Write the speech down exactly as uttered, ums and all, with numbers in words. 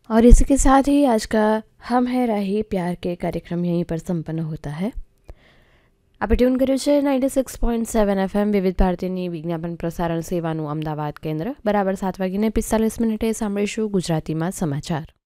और इसी के साथ ही आज का हम है राही प्यार के कार्यक्रम यहीं पर संपन्न होता है। आप ट्यून કર્યું છે ninety six point seven F M વિવિધ ભારતીની વિજ્ઞાપન પ્રસારણ સેવાનું અમદાવાદ કેન્દ્ર। બરાબર સાત વાગીને પિસ્તાલીસ મિનિટે સાંભળીશું ગુજરાતીમાં સમાચાર।